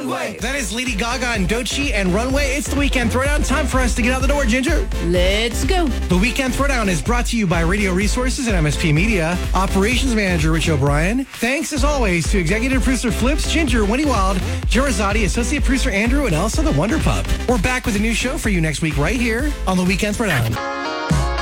Runway. That is Lady Gaga and Doechii and Runway. It's the Weekend Throwdown. Time for us to get out the door, Ginger. Let's go. The Weekend Throwdown is brought to you by Radio Resources and MSP Media. Operations Manager Rich O'Brien. Thanks, as always, to Executive Producer Flips, Ginger, Winnie Wild, Jerizati, Associate Producer Andrew, and Elsa the Wonder Pup. We're back with a new show for you next week right here on the Weekend Throwdown.